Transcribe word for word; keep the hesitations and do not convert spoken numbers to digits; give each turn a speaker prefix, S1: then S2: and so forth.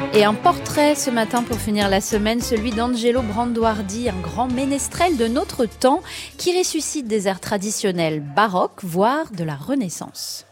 S1: Et un portrait ce matin pour finir la semaine, celui d'Angelo Branduardi, un grand ménestrel de notre temps qui ressuscite des airs traditionnels baroques, voire de la Renaissance.